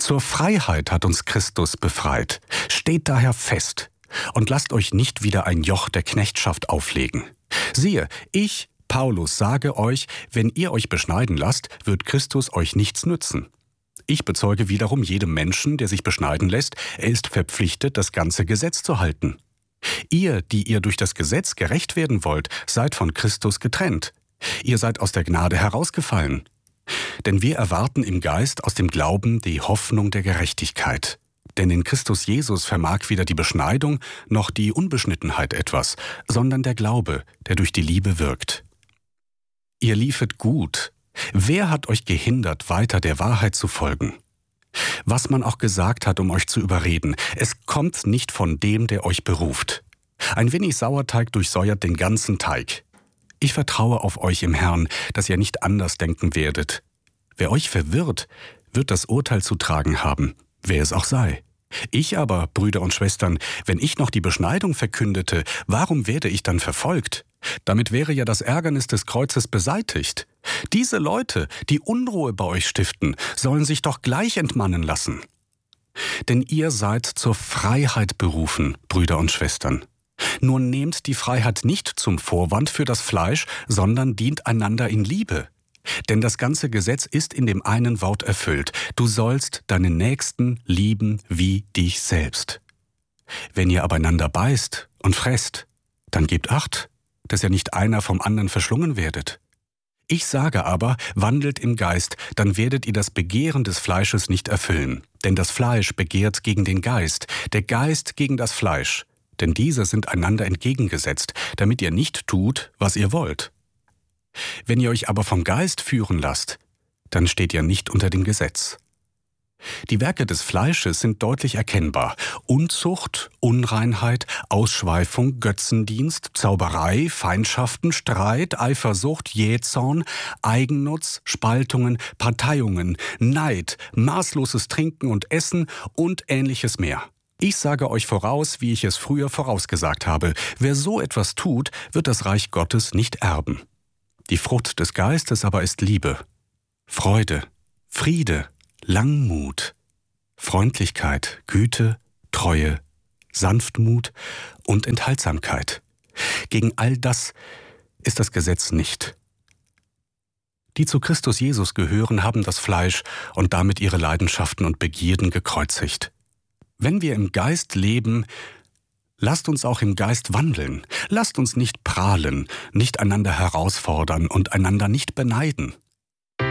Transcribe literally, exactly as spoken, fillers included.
Zur Freiheit hat uns Christus befreit. Steht daher fest und lasst euch nicht wieder ein Joch der Knechtschaft auflegen. Siehe, ich, Paulus, sage euch, wenn ihr euch beschneiden lasst, wird Christus euch nichts nützen. Ich bezeuge wiederum jedem Menschen, der sich beschneiden lässt, er ist verpflichtet, das ganze Gesetz zu halten. Ihr, die ihr durch das Gesetz gerecht werden wollt, seid von Christus getrennt. Ihr seid aus der Gnade herausgefallen. Denn wir erwarten im Geist aus dem Glauben die Hoffnung der Gerechtigkeit. Denn in Christus Jesus vermag weder die Beschneidung noch die Unbeschnittenheit etwas, sondern der Glaube, der durch die Liebe wirkt. Ihr liefet gut. Wer hat euch gehindert, weiter der Wahrheit zu folgen? Was man auch gesagt hat, um euch zu überreden, es kommt nicht von dem, der euch beruft. Ein wenig Sauerteig durchsäuert den ganzen Teig. Ich vertraue auf euch im Herrn, dass ihr nicht anders denken werdet. Wer euch verwirrt, wird das Urteil zu tragen haben, wer es auch sei. Ich aber, Brüder und Schwestern, wenn ich noch die Beschneidung verkündete, warum werde ich dann verfolgt? Damit wäre ja das Ärgernis des Kreuzes beseitigt. Diese Leute, die Unruhe bei euch stiften, sollen sich doch gleich entmannen lassen. Denn ihr seid zur Freiheit berufen, Brüder und Schwestern. Nur nehmt die Freiheit nicht zum Vorwand für das Fleisch, sondern dient einander in Liebe. Denn das ganze Gesetz ist in dem einen Wort erfüllt. Du sollst deinen Nächsten lieben wie dich selbst. Wenn ihr aber einander beißt und fresst, dann gebt Acht, dass ihr nicht einer vom anderen verschlungen werdet. Ich sage aber, wandelt im Geist, dann werdet ihr das Begehren des Fleisches nicht erfüllen. Denn das Fleisch begehrt gegen den Geist, der Geist gegen das Fleisch. Denn diese sind einander entgegengesetzt, damit ihr nicht tut, was ihr wollt. Wenn ihr euch aber vom Geist führen lasst, dann steht ihr nicht unter dem Gesetz. Die Werke des Fleisches sind deutlich erkennbar. Unzucht, Unreinheit, Ausschweifung, Götzendienst, Zauberei, Feindschaften, Streit, Eifersucht, Jähzorn, Eigennutz, Spaltungen, Parteiungen, Neid, maßloses Trinken und Essen und Ähnliches mehr. Ich sage euch voraus, wie ich es früher vorausgesagt habe, wer so etwas tut, wird das Reich Gottes nicht erben. Die Frucht des Geistes aber ist Liebe, Freude, Friede, Langmut, Freundlichkeit, Güte, Treue, Sanftmut und Enthaltsamkeit. Gegen all das ist das Gesetz nicht. Die zu Christus Jesus gehören, haben das Fleisch und damit ihre Leidenschaften und Begierden gekreuzigt. Wenn wir im Geist leben, lasst uns auch im Geist wandeln. Lasst uns nicht prahlen, nicht einander herausfordern und einander nicht beneiden.